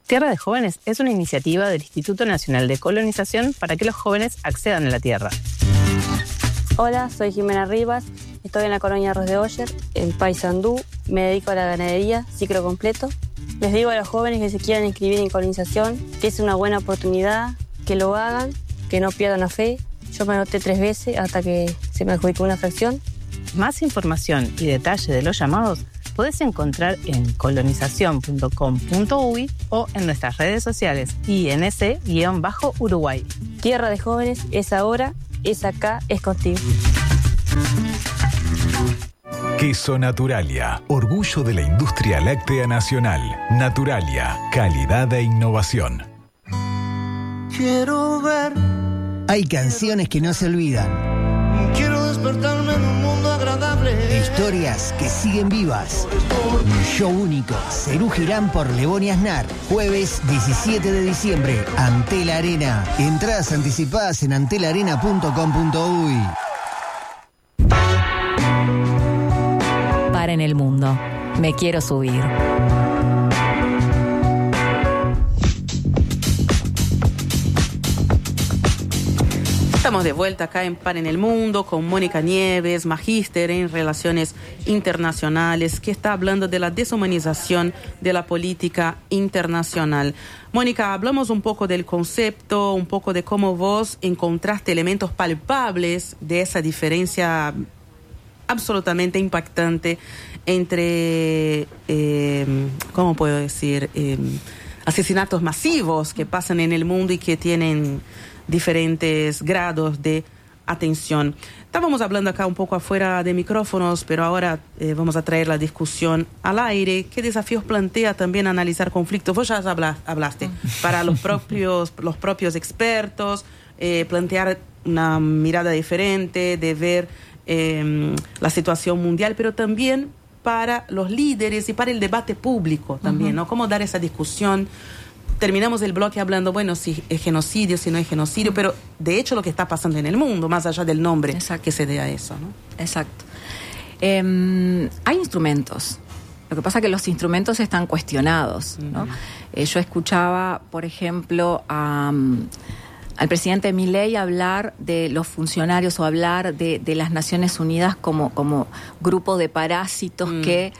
Tierra de Jóvenes es una iniciativa del Instituto Nacional de Colonización para que los jóvenes accedan a la tierra. Hola, soy Jimena Rivas, estoy en la colonia Arroz de Oyer, en Paysandú, me dedico a la ganadería, ciclo completo. Les digo a los jóvenes que se quieran inscribir en colonización que es una buena oportunidad, que lo hagan, que no pierdan la fe. Yo me anoté 3 veces hasta que se me adjudicó una fracción. Más información y detalle de los llamados podés encontrar en colonización.com.uy o en nuestras redes sociales INC-Uruguay. Tierra de Jóvenes es ahora, es acá, es contigo. Queso Naturalia, orgullo de la industria láctea nacional. Naturalia, calidad e innovación. Quiero ver. Hay canciones que no se olvidan. Quiero despertarme en un mundo agradable. Historias que siguen vivas. Un show único. Serú Girán por Lebón y Aznar. Jueves 17 de diciembre. Antel Arena. Entradas anticipadas en antelarena.com.uy. Para en el mundo. Me quiero subir. Estamos de vuelta acá en Par en el Mundo con Mónica Nieves, magíster en Relaciones Internacionales, que está hablando de la deshumanización de la política internacional. Mónica, hablamos un poco del concepto, un poco de cómo vos encontraste elementos palpables de esa diferencia absolutamente impactante entre, ¿cómo puedo decir?, asesinatos masivos que pasan en el mundo y que tienen diferentes grados de atención. Estábamos hablando acá un poco afuera de micrófonos, pero ahora vamos a traer la discusión al aire. ¿Qué desafíos plantea también analizar conflictos? Vos ya hablaste para los propios expertos, plantear una mirada diferente, de ver la situación mundial, pero también para los líderes y para el debate público también, ¿no? ¿Cómo dar esa discusión? Terminamos el bloque hablando, bueno, si es genocidio, si no es genocidio, pero de hecho lo que está pasando en el mundo, más allá del nombre que se dé a eso, ¿no? Exacto. Hay instrumentos. Lo que pasa es que los instrumentos están cuestionados, ¿no? Yo escuchaba, por ejemplo, al presidente Milei hablar de los funcionarios o hablar de las Naciones Unidas como grupo de parásitos que...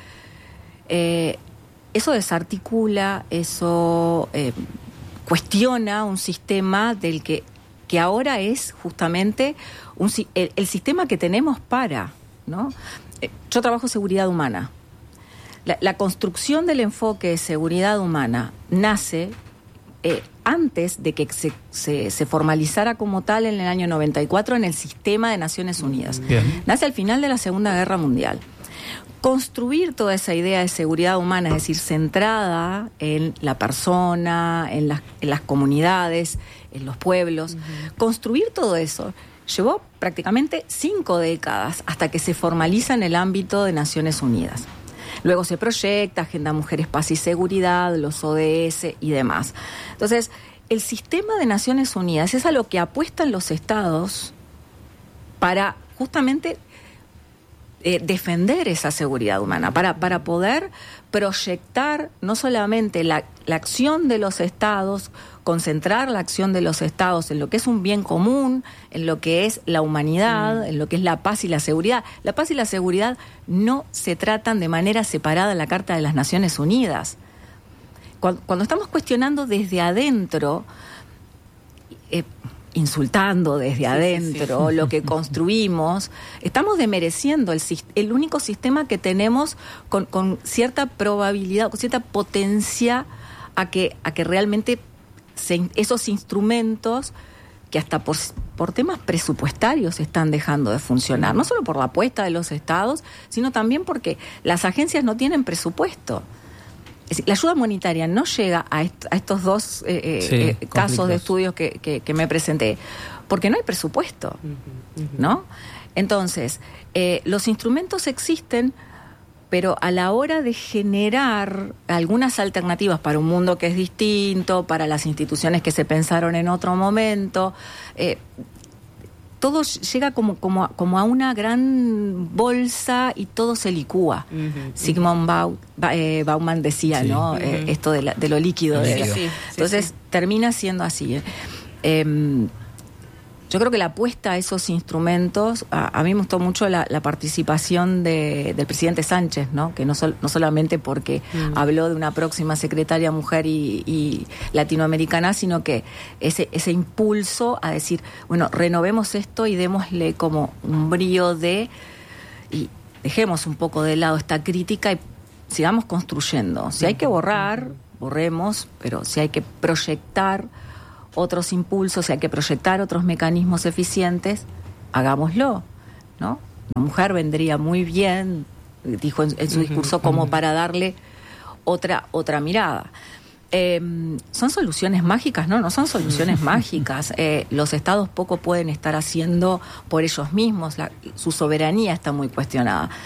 eso desarticula, eso cuestiona un sistema del que ahora es justamente el sistema que tenemos para, ¿no? Yo trabajo seguridad humana. La construcción del enfoque de seguridad humana nace antes de que se formalizara como tal en el año 94 en el sistema de Naciones Unidas. Bien. Nace al final de la Segunda Guerra Mundial. Construir toda esa idea de seguridad humana, es decir, centrada en la persona, en las comunidades, en los pueblos, construir todo eso llevó prácticamente 5 décadas hasta que se formaliza en el ámbito de Naciones Unidas. Luego se proyecta Agenda Mujeres, Paz y Seguridad, los ODS y demás. Entonces, el sistema de Naciones Unidas es a lo que apuestan los estados para justamente defender esa seguridad humana, para poder proyectar no solamente la acción de los estados, concentrar la acción de los estados en lo que es un bien común, en lo que es la humanidad, en lo que es la paz y la seguridad. La paz y la seguridad no se tratan de manera separada en la Carta de las Naciones Unidas. Cuando estamos cuestionando desde adentro, insultando desde adentro lo que construimos, estamos desmereciendo el único sistema que tenemos con cierta probabilidad, con cierta potencia a que realmente esos instrumentos que hasta por temas presupuestarios están dejando de funcionar, no solo por la apuesta de los estados, sino también porque las agencias no tienen presupuesto. Es decir, la ayuda monetaria no llega a estos dos casos de estudios que me presenté, porque no hay presupuesto, ¿no? Entonces, los instrumentos existen, pero a la hora de generar algunas alternativas para un mundo que es distinto, para las instituciones que se pensaron en otro momento, todo llega como a una gran bolsa y todo se licúa. Sigmund Bauman decía, ¿no? Esto de lo líquido. Entonces termina siendo así. Yo creo que la apuesta a esos instrumentos, a mí me gustó mucho la participación del presidente Sánchez, ¿no? Que no solamente porque habló de una próxima secretaria mujer y latinoamericana, sino que ese impulso a decir, bueno, renovemos esto y démosle como un brío y dejemos un poco de lado esta crítica y sigamos construyendo. Si hay que borrar, borremos, pero si hay que proyectar otros impulsos, si hay que proyectar otros mecanismos eficientes, hagámoslo, ¿no? La mujer vendría muy bien, dijo en su discurso, como para darle otra mirada. ¿Son soluciones mágicas? No son soluciones mágicas. Los estados poco pueden estar haciendo por ellos mismos. Su soberanía está muy cuestionada.